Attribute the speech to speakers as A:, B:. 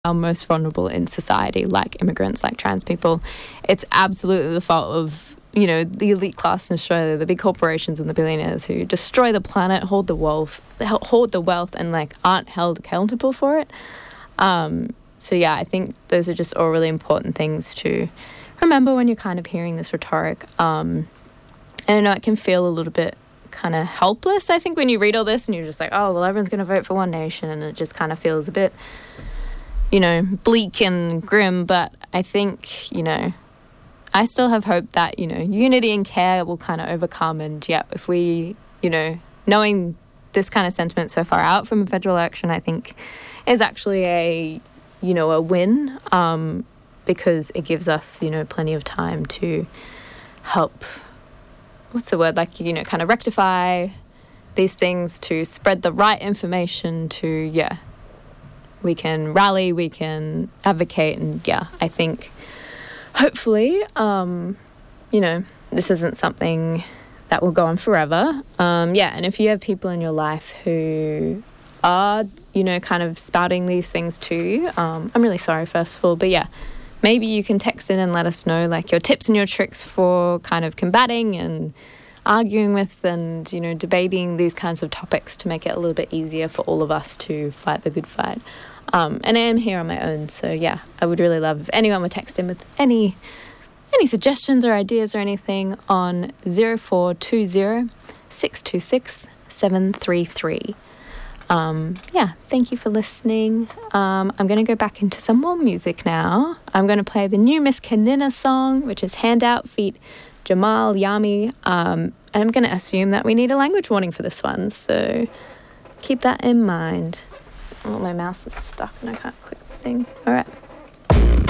A: are most vulnerable in society, like immigrants, like trans people. It's absolutely the fault of, you know, the elite class in Australia, the big corporations and the billionaires who destroy the planet, hoard the wealth, and like aren't held accountable for it. So yeah, I think those are just all really important things to remember when you're kind of hearing this rhetoric. And I know it can feel a little bit kind of helpless, I think, when you read all this and you're just like, oh, well, everyone's going to vote for one nation, and it just kind of feels a bit, you know, bleak and grim. But I think, you know, I still have hope that, you know, unity and care will kind of overcome. And yeah, if we, you know, knowing this kind of sentiment so far out from a federal election, I think is actually a, you know, a win, because it gives us, you know, plenty of time to help, like, you know, kind of rectify these things, to spread the right information, to, yeah, we can rally, we can advocate, and yeah, I think hopefully, you know, this isn't something that will go on forever. Yeah, and if you have people in your life who are, you know, kind of spouting these things too, I'm really sorry, first of all, but yeah, maybe you can text in and let us know, like, your tips and your tricks for kind of combating and arguing with and, you know, debating these kinds of topics to make it a little bit easier for all of us to fight the good fight. And I am here on my own, so yeah, I would really love if anyone would text in with any suggestions or ideas or anything on 0420 626 733. Yeah, thank you for listening. I'm going to go back into some more music now. I'm going to play the new Miss Kanina song, which is Handout feat. Jamal Yami. And I'm going to assume that we need a language warning for this one, so keep that in mind. Oh, my mouse is stuck and I can't click the thing. All right.